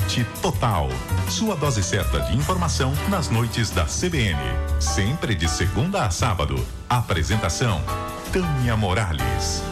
Norte Total. Sua dose certa de informação nas noites da CBN. Sempre de segunda a sábado. Apresentação: Tânia Morales.